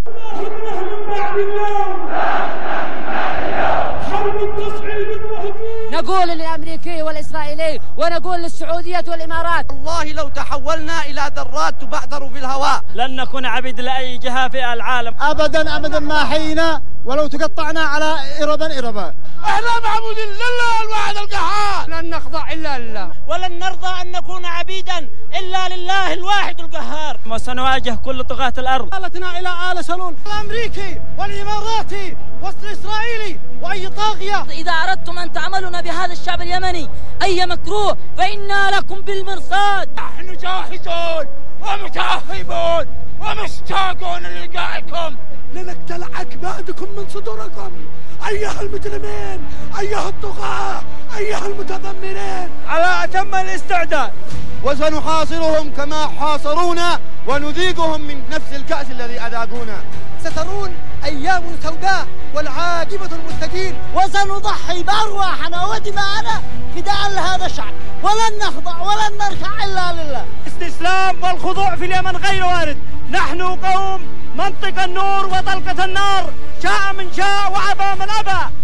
نقول للأمريكي والإسرائيلي ونقول للسعودية والإمارات، والله لو تحولنا إلى ذرات تبعثر في الهواء لن نكون عبيد لأي جهة في العالم أبدا ما حينا ولو تقطعنا على إربا. احنا معبودين لله الواحد القهار، لن نخضع إلا لله، ولن نرضى أن نكون عبيدا إلا لله الواحد القهار، وسنواجه كل طغاة الأرض. قالتنا إلى آل سلول الأمريكي والإماراتي والإسرائيلي وأي طاغية. إذا أردتم أن تعملون بهذا الشعب اليمني أي مكروه فإنا لكم بالمرصاد. نحن جاهزون ومتأهبون ومشتاقون للقائكم لنقتل أكبادكم من صدوركم أيها المجرمين، أيها الطغاة، أيها المتذمرين، على أتم الاستعداد، وسنحاصرهم كما حاصرونا ونذيقهم من نفس الكأس الذي أذاقونا. سترون أيام سوداء والعاقبة المتقين، وسنضحي بأرواحنا ودماءنا فداء لهذا الشعب، ولن نخضع ولن نركع إلا لله. الاستسلام والخضوع في اليمن غير وارد. نحن قوم منطق النور وطلقة النار، شاء من شاء وأبى من أبى.